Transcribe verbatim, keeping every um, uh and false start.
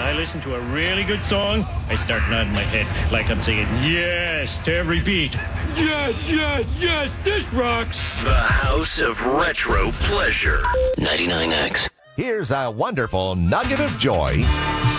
I listen to a really good song, I start nodding my head like I'm saying yes to every beat. Yes, yes, yes, this rocks. The House of Retro Pleasure. ninety-nine X. Here's a wonderful nugget of joy